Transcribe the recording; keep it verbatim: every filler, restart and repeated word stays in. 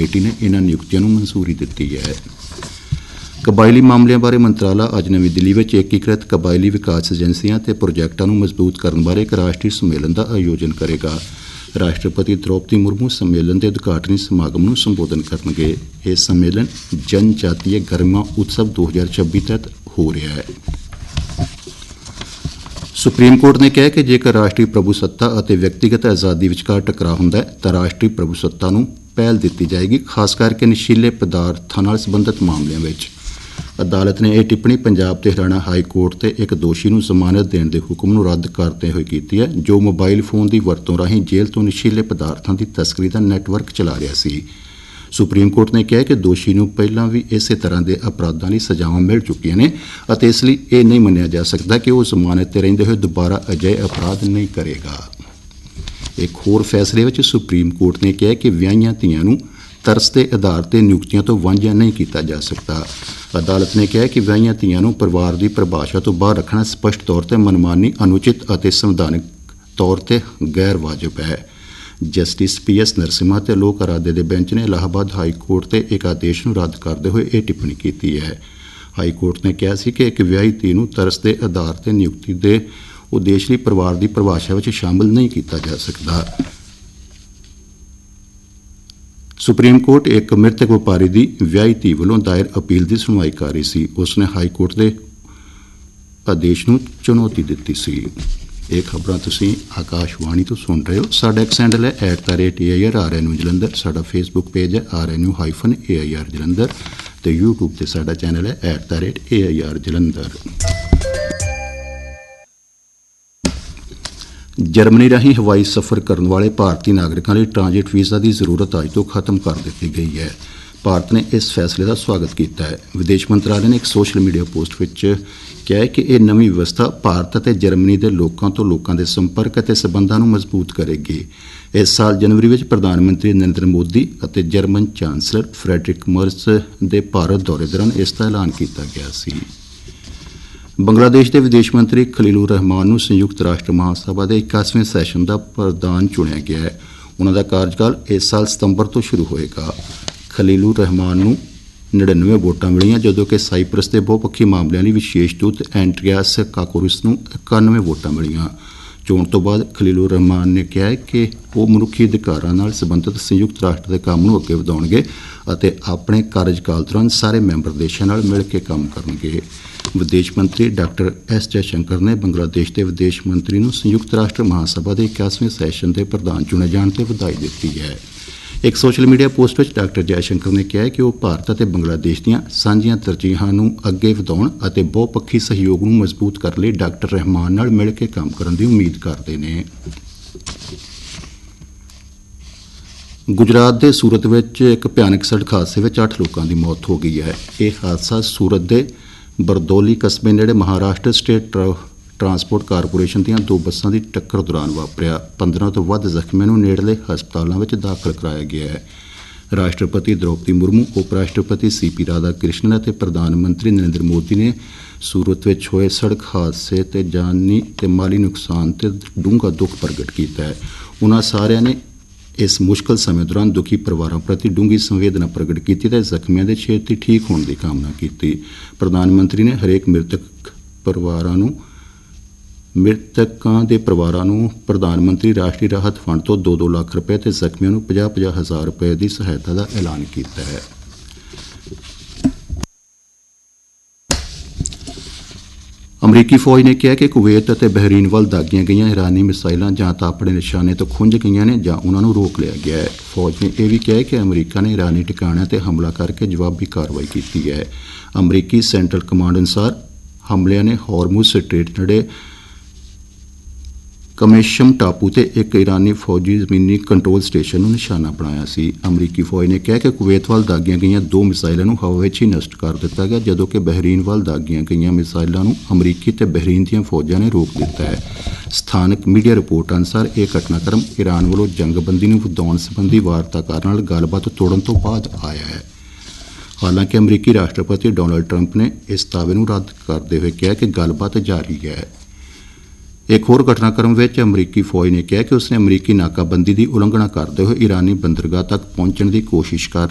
Committee ने इन्हां नियुक्तियां नूं मंजूरी दित्ती है। कबायली मामलों बारे मंत्राला अज नवी दिल्ली में एकीकृत कबायली विकास एजेंसियां ते प्रोजैक्टां नूं मजबूत करने बारे एक राष्ट्रीय सम्मेलन का आयोजन करेगा। राष्ट्रपति द्रौपदी मुर्मू सम्मेलन के उद्घाटनी समागम नूं संबोधन करनगे। यह सम्मेलन जनजातीय गरिमा उत्सव दो हज़ार छब्बी तहत हो रहा है। सुप्रीम कोर्ट ने कहा कि जेकर राष्ट्रीय प्रभुसत्ता और व्यक्तिगत आज़ादी विचकार टकराव हुंदा है तां राष्ट्रीय प्रभुसत्ता नूं पहल दी जाएगी, खास करके नशीले पदार्थों नाल संबंधित मामलों में। अदालत ने यह टिप्पणी पंजाब ते हरियाणा हाई कोर्ट ते एक दोषी नूं जमानत देने के हुक्म नूं रद्द करते हुए की है, जो मोबाइल फोन की वरतों राहीं जेल तो नशीले पदार्थों की तस्करी का नैटवर्क चला रहा सी। सुप्रीम कोर्ट ने कहा कि दोषी नूं पहलां भी इस तरह के अपराधों की सजावां मिल चुकियां ने अते इसलिए यह नहीं मन्निया जा सकता कि वह जमानत ते रहिंदे हुए दोबारा अजिहे अपराध नहीं करेगा। एक होर फैसले में सुप्रीम कोर्ट ने कहा कि विआहियां धीआं नूं तरस के आधार पर नियुक्तियों तो वांझा नहीं किया जा सकता। अदालत ने कहा कि विआहियां धीआं नूं परिवार की परिभाषा तो बाहर रखना स्पष्ट तौर पर मनमानी, अनुचित और संवैधानिक तौर पर गैर वाजिब है। जस्टिस पी एस नरसिम्हा ते लोक अरादे के बेंच ने इलाहाबाद हाई कोर्ट के एक आदेश नूं रद्द करते हुए यह टिप्पणी की है। हाई कोर्ट ने कहा कि एक विआही धी नूं तरस के आधार पर नियुक्ति के उद्देश्य लिए परिवार की परिभाषा में शामिल नहीं किया जा सकता। सुप्रीम कोर्ट एक मृतक व्यापारी की विआही धी वालों दायर अपील की सुनवाई कर रही सी। उसने हाई कोर्ट के आदेश नूं चुनौती दी सी। ये खबरां तुसीं आकाशवाणी तो सुन रहे हो। साडा एक्स हैंडल है at the rate A I R are N you Jalandhar. साडा फेसबुक पेज है are N you hyphen A I R Jalandhar तो यूट्यूब से साडा चैनल है at the rate A I R Jalandhar. Germany राਹੀਂ हवाई सफ़र करने वाले भारतीय नागरिकों लिए ट्रांजिट वीज़ा की जरूरत अज तो खत्म कर दी गई है। भारत ने इस फैसले का स्वागत किया है। विदेश मंत्रालय ने एक सोशल मीडिया पोस्ट में कहा है कि यह नवी व्यवस्था भारत और जर्मनी के लोगों तो लोगों के संपर्क और संबंधों को मजबूत करेगी। इस साल जनवरी में प्रधानमंत्री नरेंद्र मोदी और जर्मन चांसलर फ्रेडरिक मर्ज के भारत दौरे दौरान इसका ऐलान किया गया सी। बंगलादेश के विदेश मंत्री खलीलुर रहमान नूं संयुक्त राष्ट्र महासभा के इक्यासवें सैशन का प्रधान चुनिया गया है। उन्होंने कार्यकाल इस साल सितंबर तो शुरू होएगा। खलीलुर रहमान नूं नड़िनवे वोटां मिलियां, जदों कि साइप्रस के बहुपक्षी मामलों की विशेष दूत एंड्रियास काकोरिस नूं इक्यानवे वोटां मिलियां। चोण तो बाद खलीलुर रहमान ने कहा है कि वो मनुखी अधिकारां नाल संबंधित संयुक्त राष्ट्र के काम नूं अगे वधाउणगे अते अपने कार्यकाल दौरान सारे मैंबर देशों नाल मिल के काम करनगे। विदेश मंत्री डॉक्टर एस जयशंकर ने बांग्लादेश के विदेश मंत्री नूं संयुक्त राष्ट्र महासभा के इक्यासवें सैशन के प्रधान चुने जाने पर बधाई दी है। एक सोशल मीडिया पोस्ट में डॉक्टर जयशंकर ने कहा कि वह भारत और बांग्लादेश दीआं सांझीआं तरजीहां नूं अगे वधाउण अते बहुपक्षी सहयोग नूं मजबूत करने लई डॉक्टर रहमान नाल मिल के काम करन दी उम्मीद करते हैं। गुजरात के सूरत में एक भयानक सड़क हादसे में अठ लोगों की मौत हो गई है। यह हादसा सूरत के बरदौली कस्बे नेड़े महाराष्ट्र स्टेट ट्रांसपोर्ट कारपोरेशन दीआं दो बसां की टक्कर दौरान वापरिया। पंद्रह तो वध जख्मियों को नेड़ले हस्पतालों में दाखिल कराया गया है। राष्ट्रपति द्रौपदी मुर्मू, उप राष्ट्रपति सी पी राधा कृष्णन और प्रधानमंत्री नरेंद्र मोदी ने सूरत में होए सड़क हादसे ते जानी ते माली नुकसान ते डूंगा दुख प्रगट किया है। उन्होंने सारिਆਂ ने इस मुश्किल समय दौरान दुखी परिवारों प्रति डूंगी संवेदना प्रगट की तो जख्मियों के छेती ठीक होने की कामना की। प्रधानमंत्री ने हरेक मृतक परिवारों मृतकों के परिवारों को प्रधानमंत्री राष्ट्रीय राहत फंड तो दो दो लाख रुपए तो जख्मियों को पचास पचास हज़ार रुपए की सहायता का ऐलान किया है। अमरीकी फौज ने कहा कि कुवैत और बहरीन वाल दागियां गई ईरानी मिसाइलां जां तो अपने निशाने तो खुंज गई ने जां उन्होंने रोक लिया गया है। फौज ने यह भी कहा है कि अमरीका ने ईरानी ठिकाणों पर हमला करके जवाबी कार्रवाई की है। अमरीकी सेंट्रल कमांड अनुसार हमलिਆਂ ने हॉर्मुज़ स्ट्रेट नड़े कमेशम टापू ते एक ईरानी फौजी जमीनी कंट्रोल स्टेशन को निशाना बनाया सी। अमरीकी फौज ने कहा कि कुवैत वाल दागियां गई दो मिसाइलों को हवा विच ही नष्ट कर दिता गया, जदों कि बहरीन वाल दागियां गई मिसाइलों को अमरीकी ते बहरीन दीआं फौजां ने रोक दिता है। स्थानक मीडिया रिपोर्ट अनुसार यह घटनाक्रम ईरान वालों जंगबंदी नूं वधाउण संबंधी वार्ताकारां नाल गलबात तोड़न तो बाद आया है। हालांकि अमरीकी राष्ट्रपति डोनाल्ड ट्रंप ने इस दावे को रद्द करते हुए कहा कि गलबात जारी है। एक होर घटनाक्रम में अमरीकी फौज ने कहा कि उसने अमरीकी नाकाबंदी की उलंघना करते हुए ईरानी बंदरगाह तक पहुंचने की कोशिश कर